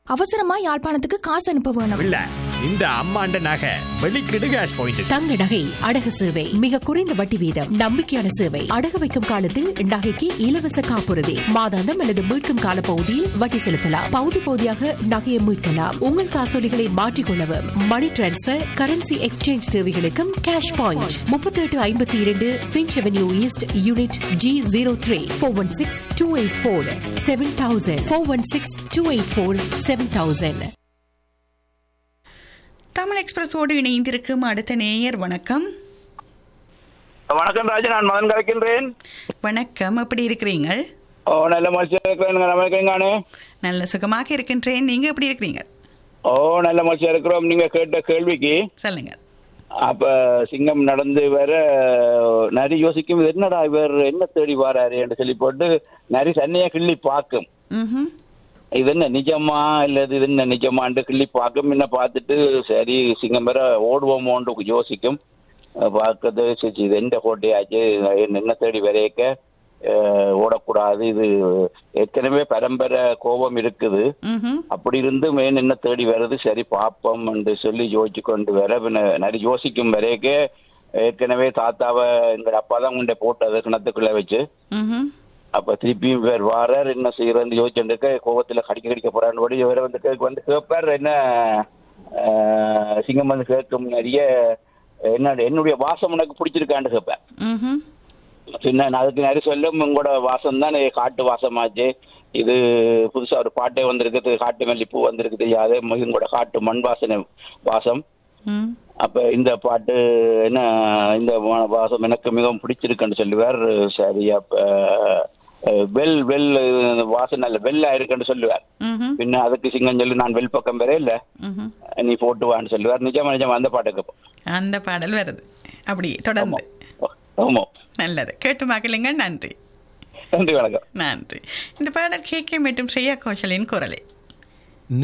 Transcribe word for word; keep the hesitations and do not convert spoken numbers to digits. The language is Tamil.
அவசரமா யாழ்ப்பாணத்துக்கு காசு அனுப்ப வேணும். இல்ல இந்த அம்மாண்ட நகை வெளிக்கிடு கேஷ் பாயிண்ட். தங்க நகை அடகு சேவை மிக குறைந்த வட்டி வீதம், நம்பிக்கையான சேவை. அடகு வைக்கும் காலத்தில் நகைக்கு இலவச காப்புறுதி, மாதாந்தம் அல்லது மீட்கும் கால பகுதியில் வட்டி செலுத்தலாம். பகுதி பகுதியாக நகையை மீட்கலாம். உங்கள் காசோலிகளை மாற்றிக்கொள்ளவும், மணி டிரான்ஸ்பர், கரன்சி எக்ஸ்சேஞ்ச் தேவைகளுக்கும் கேஷ் பாயிண்ட். முப்பத்தி எட்டு ஐம்பத்தி இரண்டு pinch avenue east unit G zero three four one six two eight four seven thousand four one six two eight four seven thousand. Tamil எக்ஸ்பிரஸோடு இணைந்திருக்கும் அடுத்த நேயர். வணக்கம். வணக்கம் ராஜா, நான் மகன் கலைக்கின்றேன். வணக்கம், எப்படி இருக்கிறீங்க? ஓ, நல்ல மகிழ்ச்சியாக இருக்கிறேன். நல்ல சுகமாக இருக்கின்றேன். நீங்க எப்படி இருக்கிறீங்க? ஓ, நல்ல மகிழ்ச்சியா இருக்கிறோம். நீங்க கேட்ட கேள்விக்கு சொல்லுங்க. அப்ப சிங்கம் நடந்து வர நரி யோசிக்கும், என்னடா இவர் என்ன தேடி வராரு என்று சொல்லி போட்டு நரி தண்ணியா கிள்ளி பார்க்கும். இது என்ன நிஜமா இல்லது இது என்ன நிஜமான்னு கிள்ளி பார்க்கும். என்ன பார்த்துட்டு சரி சிங்கம் வேற ஓடுவோமோன்னு யோசிக்கும். பார்க்கறது சரி இது எந்த கோட்டையாச்சு, என்ன தேடி வரையக்க ஓடக்கூடாது, இது ஏற்கனவே பரம்பரை கோபம் இருக்குது, அப்படி இருந்து மேன் என்ன தேடி வர்றது, சரி பாப்பம் என்று சொல்லி யோசிச்சு கொண்டு வர நிறைய யோசிக்கும் வரையக்க ஏற்கனவே தாத்தாவை எங்க அப்பா தான் கொண்டே போட்டது கிணத்துக்குள்ள வச்சு. அப்ப திருப்பியும் வேறு வாரார், என்ன செய்யறது யோசிச்சுருக்க கோபத்துல கடிக்க கடிக்க போறான்னு இவரை வந்து வந்து கேட்பார். என்ன சிங்கம் வந்து கேட்கும் நிறைய, என்ன என்னுடைய வாசம் உனக்கு பிடிச்சிருக்கான்னு கேட்பேன். பின்ன அதுக்கு நிறைய சொல்லும், உங்களோட வாசம் தான் காட்டு வாசமாச்சு, இது புதுசா ஒரு பாட்டே வந்திருக்குது, காட்டு மல்லிப்பூ வந்திருக்குது, அதே உங்களோட காட்டு மண் வாசனை வாசம். அப்ப இந்த பாட்டு என்ன இந்த வாசம் எனக்கு மிகவும் பிடிச்சிருக்குன்னு சொல்லுவார். சரி அப்ப வெல் வெல் வாசனை இல்ல வெள்ளா இருக்குன்னு சொல்லுவார். பின்ன அதுக்கு சிங்கம் சொல்லி நான் வெல் பக்கம் வேற இல்ல, நீ போட்டு வான்னு சொல்லுவார். நிஜமா நிஜமா அந்த பாட்டுக்கு அந்த பாடல் வருது அப்படி தொடர்ந்து. ஆமா, நல்லது, கேட்டு மகிழுங்க. நன்றி. நன்றி, வணக்கம். நன்றி. இந்த பாடல் கே கே மற்றும் ஸ்ரேயா கோஷலின் குரலே.